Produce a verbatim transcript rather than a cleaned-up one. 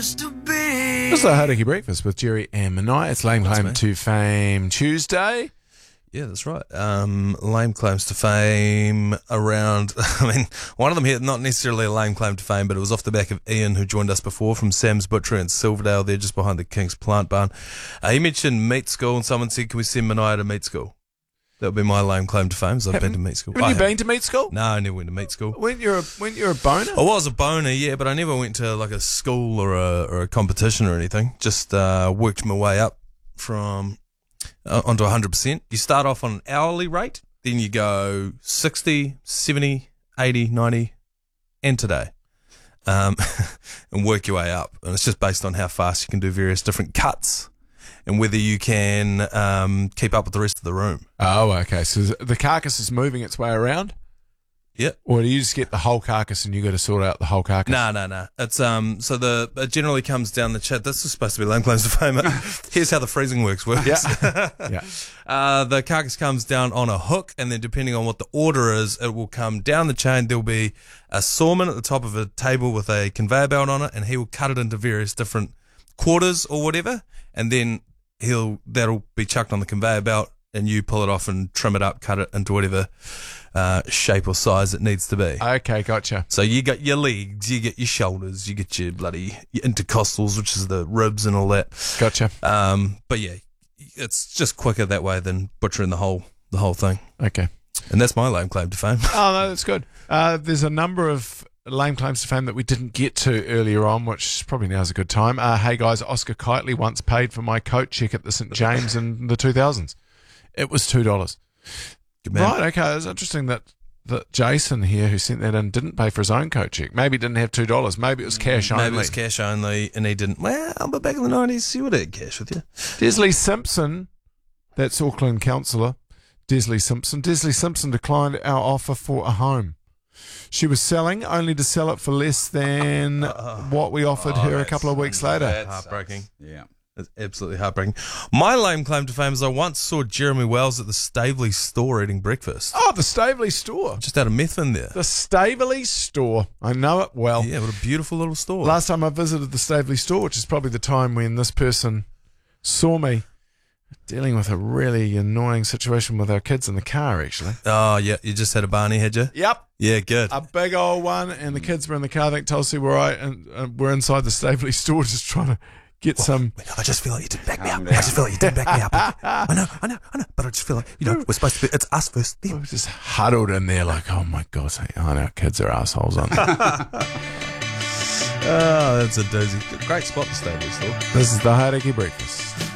used to be. It's the Hauraki Breakfast with Jerry and Manai. It's Lame That's Claim me. to Fame Tuesday. Yeah, that's right. Um, lame claims to fame around, I mean, one of them here, not necessarily a lame claim to fame, but it was off the back of Ian, who joined us before from Sam's Butchery in Silverdale, there just behind the King's Plant Barn. Uh, he mentioned meat school, and someone said, can we send Manai to meat school? That would be my lame claim to fame, so I've been to meat school. Have you I been to meat school? No, I never went to meat school. When you're a when you're a boner? I was a boner, yeah, but I never went to like a school or a, or a competition or anything. Just uh, worked my way up from uh, onto one hundred percent. You start off on an hourly rate, then you go sixty, seventy, eighty, ninety, and today. Um, and work your way up. And it's just based on how fast you can do various different cuts and whether you can um, keep up with the rest of the room. Oh, okay. So the carcass is moving its way around? Yep. Or do you just get the whole carcass and you got to sort out the whole carcass? No, no, no. It's um. So the it generally comes down the chat. This is supposed to be lame claims to fame. Here's how the freezing works. Works. Yeah. yeah. Uh, the carcass comes down on a hook, and then depending on what the order is, it will come down the chain. There'll be a sawman at the top of a table with a conveyor belt on it, and he will cut it into various different quarters or whatever, and then he'll that'll be chucked on the conveyor belt, and you pull it off and trim it up, cut it into whatever uh, shape or size it needs to be. Okay, gotcha. So you got your legs, you get your shoulders, you get your bloody your intercostals, which is the ribs and all that. Gotcha. Um, but yeah, it's just quicker that way than butchering the whole the whole thing. Okay. And that's my lame claim to fame. Oh, no, that's good. Uh, there's a number of lame claims to fame that we didn't get to earlier on, which probably now's a good time. Uh, hey, guys, Oscar Kitely once paid for my coat check at the Saint James in the two thousands. It was two dollars. Good man. Right, okay. It's interesting that, that Jason here, who sent that in, didn't pay for his own coat check. Maybe he didn't have two dollars. Maybe it was cash only. Maybe it was cash only, and he didn't. Well, but back in the nineties, you would have cash with you. Desley Simpson, that's Auckland councillor, Desley Simpson. Desley Simpson declined our offer for a home. She was selling, only to sell it for less than what we offered Oh, her a that's- couple of weeks later. that Heartbreaking. sucks. Yeah. It's absolutely heartbreaking. My lame claim to fame is I once saw Jeremy Wells at the Staveley store eating breakfast. Oh, the Staveley store. Just out of Methven there. The Staveley store. I know it well. Yeah, what a beautiful little store. Last time I visited the Staveley store, which is probably the time when this person saw me dealing with a really annoying situation with our kids in the car, actually. Oh, yeah, you just had a Barney, had you? Yep. Yeah, good. A big old one, and the kids were in the car. I think Tulsi were right, and uh, we're inside the Staveley store just trying to get some... I just feel like you didn't back me up. Calm I down. just feel like you didn't back me up. I know, I know, I know. But I just feel like, you know, we're supposed to be, it's us first. We were just huddled in there like, oh my God, oh, our kids are assholes, aren't they? Oh, that's a doozy. Great spot, the Staveley store. This is the Hauraki Breakfast.